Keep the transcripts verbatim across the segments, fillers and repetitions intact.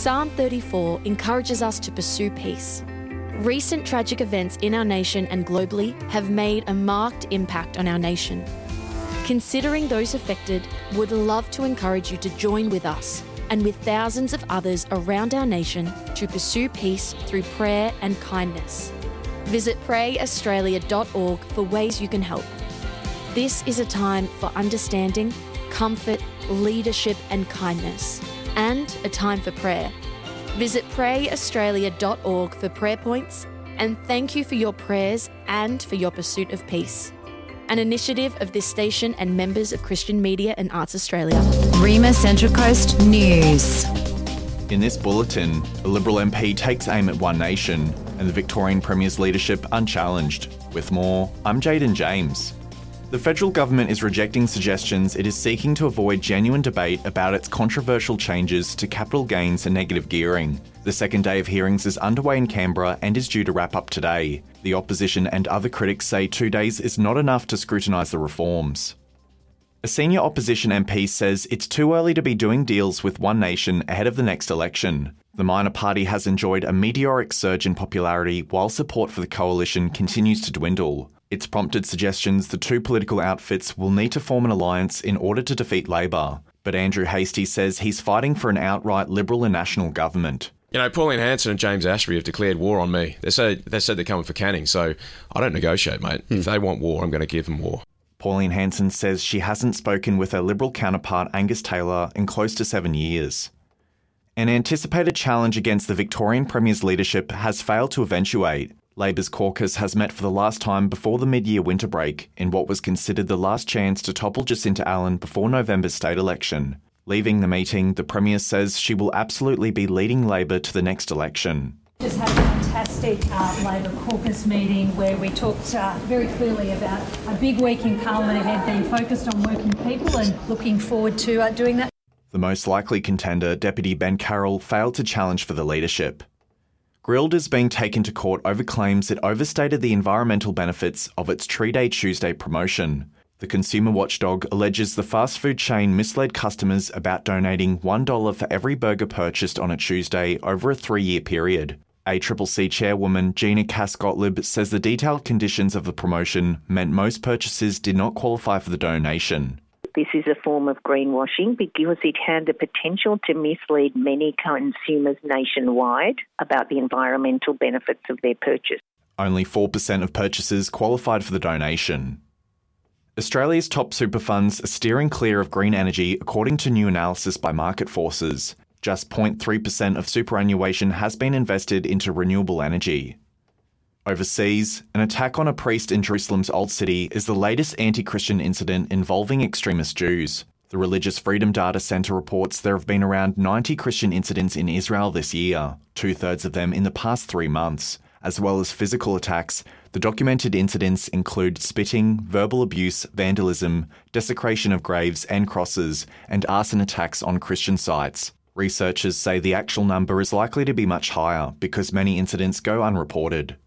Psalm thirty-four encourages us to pursue peace. Recent tragic events in our nation and globally have made a marked impact on our nation. Considering those affected, would love to encourage you to join with us and with thousands of others around our nation to pursue peace through prayer and kindness. Visit pray australia dot org for ways you can help. This is a time for understanding, comfort, leadership and kindness, and a time for prayer. Visit pray australia dot org for prayer points, and thank you for your prayers and for your pursuit of peace. An initiative of this station and members of Christian Media and Arts Australia. Rima Central Coast News. In this bulletin, a Liberal M P takes aim at One Nation and the Victorian Premier's leadership unchallenged. With more, I'm Jaden James. The federal government is rejecting suggestions it is seeking to avoid genuine debate about its controversial changes to capital gains and negative gearing. The second day of hearings is underway in Canberra and is due to wrap up today. The opposition and other critics say two days is not enough to scrutinise the reforms. A senior opposition M P says it's too early to be doing deals with One Nation ahead of the next election. The minor party has enjoyed a meteoric surge in popularity while support for the coalition continues to dwindle. It's prompted suggestions the two political outfits will need to form an alliance in order to defeat Labor. But Andrew Hastie says he's fighting for an outright Liberal and national government. You know, Pauline Hanson and James Ashby have declared war on me. They said, they said they're coming for Canning, so I don't negotiate, mate. Hmm. If they want war, I'm going to give them war. Pauline Hanson says she hasn't spoken with her Liberal counterpart Angus Taylor in close to seven years. An anticipated challenge against the Victorian Premier's leadership has failed to eventuate. Labor's caucus has met for the last time before the mid-year winter break in what was considered the last chance to topple Jacinta Allen before November's state election. Leaving the meeting, the Premier says she will absolutely be leading Labor to the next election. Just had a fantastic uh, Labor caucus meeting where we talked uh, very clearly about a big week in Parliament ahead being focused on working people and looking forward to uh, doing that. The most likely contender, Deputy Ben Carroll, failed to challenge for the leadership. Grill'd is being taken to court over claims it overstated the environmental benefits of its Tree Day Tuesday promotion. The consumer watchdog alleges the fast food chain misled customers about donating one dollar for every burger purchased on a Tuesday over a three-year period. A C C C chairwoman Gina Cass-Gottlieb says the detailed conditions of the promotion meant most purchases did not qualify for the donation. This is a form of greenwashing because it had the potential to mislead many consumers nationwide about the environmental benefits of their purchase. Only four percent of purchases qualified for the donation. Australia's top super funds are steering clear of green energy according to new analysis by Market Forces. Just zero point three percent of superannuation has been invested into renewable energy. Overseas, an attack on a priest in Jerusalem's Old City is the latest anti-Christian incident involving extremist Jews. The Religious Freedom Data Centre reports there have been around ninety Christian incidents in Israel this year, two-thirds of them in the past three months. As well as physical attacks, the documented incidents include spitting, verbal abuse, vandalism, desecration of graves and crosses, and arson attacks on Christian sites. Researchers say the actual number is likely to be much higher because many incidents go unreported.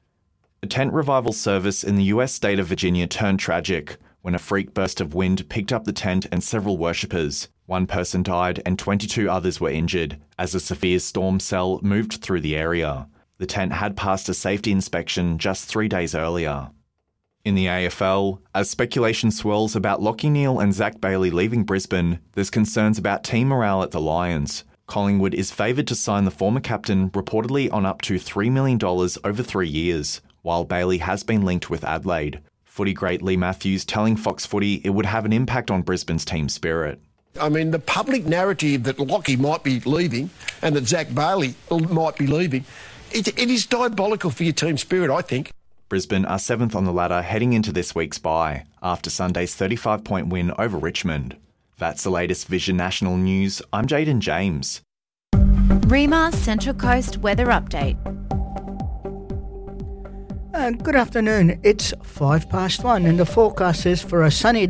A tent revival service in the U S state of Virginia turned tragic when a freak burst of wind picked up the tent and several worshippers. One person died and twenty-two others were injured as a severe storm cell moved through the area. The tent had passed a safety inspection just three days earlier. In the A F L, as speculation swirls about Lachie Neale and Zach Bailey leaving Brisbane, there's concerns about team morale at the Lions. Collingwood is favoured to sign the former captain reportedly on up to three million dollars over three years, while Bailey has been linked with Adelaide. Footy great Lee Matthews telling Fox Footy it would have an impact on Brisbane's team spirit. I mean, the public narrative that Lachie might be leaving and that Zach Bailey might be leaving, it, it is diabolical for your team spirit, I think. Brisbane are seventh on the ladder heading into this week's bye, after Sunday's thirty-five point win over Richmond. That's the latest Vision National News. I'm Jaden James. Rima Central Coast Weather Update. Uh, good afternoon. It's five past one and the forecast is for a sunny